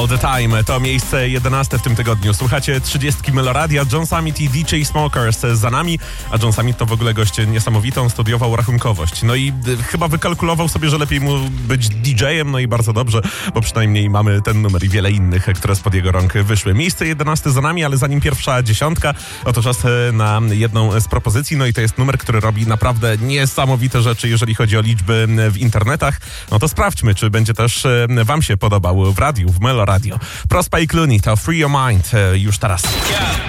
All the Time to miejsce 11 w tym tygodniu. Słuchacie 30 Meloradia, John Summit i DJ Smokers za nami, a John Summit to w ogóle gość niesamowitą, studiował rachunkowość. No i chyba wykalkulował sobie, że lepiej mu być DJ-em, no i bardzo dobrze, bo przynajmniej mamy ten numer i wiele innych, które spod jego rąk wyszły. Miejsce 11 za nami, ale zanim pierwsza dziesiątka, oto czas na jedną z propozycji, no i to jest numer, który robi naprawdę niesamowite rzeczy, jeżeli chodzi o liczby w internetach. No to sprawdźmy, czy będzie też wam się podobał w radiu, w Melo Radio. Prospa i Clooney to Free Your Mind już teraz.